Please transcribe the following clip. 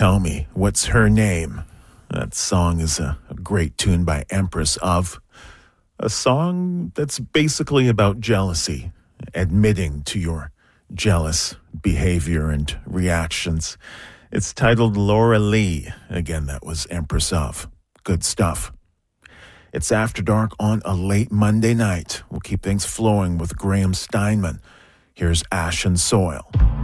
Tell Me What's Her Name. That song is a great tune by Empress of. A song that's basically about jealousy, admitting to your jealous behavior and reactions. It's titled Laura Lee. Again, that was Empress of. Good stuff. It's After Dark on a late Monday night. We'll keep things flowing with Graham Steinman. Here's Ash and Soil.